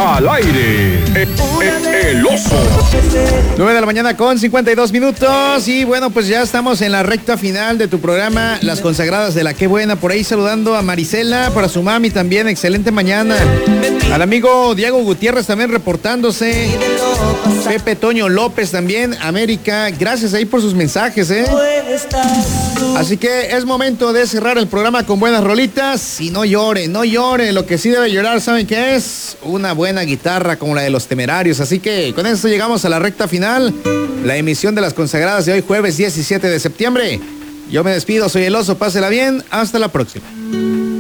Al aire, el oso. 9 de la mañana con 52 minutos. Y bueno, pues ya estamos en la recta final de tu programa, Las Consagradas de la Qué Buena. Por ahí saludando a Marisela, para su mami también, excelente mañana. Al amigo Diego Gutiérrez también reportándose. Pepe Toño López también, América. Gracias ahí por sus mensajes, Así que es momento de cerrar el programa con buenas rolitas. Y no llore, no llore. Lo que sí debe llorar, ¿saben qué es? Una buena guitarra como la de Los Temerarios. Así que con esto llegamos a la recta final. La emisión de Las Consagradas de hoy, jueves 17 de septiembre. Yo me despido, soy el oso, pásela bien. Hasta la próxima.